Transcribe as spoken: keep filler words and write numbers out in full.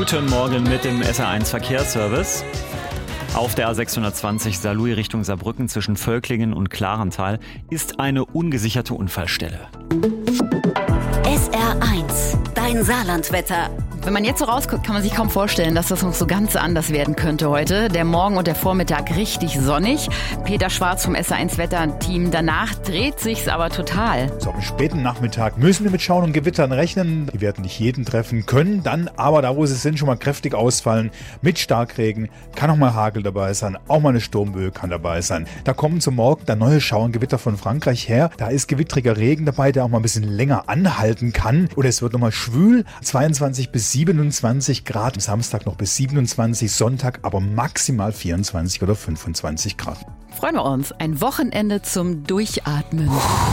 Guten Morgen mit dem S R eins Verkehrsservice. Auf der A sechshundertzwanzig Saarlouis Richtung Saarbrücken zwischen Völklingen und Klarental ist eine ungesicherte Unfallstelle. S R eins, dein Saarlandwetter. Wenn man jetzt so rausguckt, kann man sich kaum vorstellen, dass das noch so ganz anders werden könnte heute. Der Morgen und der Vormittag richtig sonnig. Peter Schwarz vom S R eins Wetterteam. Danach dreht sich's aber total. So, am späten Nachmittag müssen wir mit Schauen und Gewittern rechnen. Die werden nicht jeden treffen können, dann aber da, wo sie sind, schon mal kräftig ausfallen. Mit Starkregen, kann auch mal Hagel dabei sein, auch mal eine Sturmböe kann dabei sein. Da kommen zum Morgen dann neue Schau- und Gewitter von Frankreich her. Da ist gewittriger Regen dabei, der auch mal ein bisschen länger anhalten kann. Oder es wird nochmal schwül, zweiundzwanzig bis siebenundzwanzig Grad, am Samstag noch bis siebenundzwanzig, Sonntag aber maximal vierundzwanzig oder fünfundzwanzig Grad. Freuen wir uns. Ein Wochenende zum Durchatmen.